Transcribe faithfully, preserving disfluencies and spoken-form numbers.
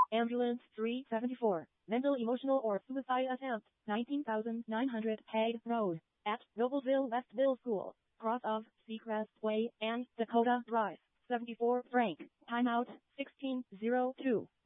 Ambulance three seventy-four. Mental, emotional, or suicide attempt. nineteen thousand nine hundred Hague Road. At Noblesville Westville School. Cross of Seacrest Way and Dakota Drive. seventy-four Frank. Timeout sixteen oh two.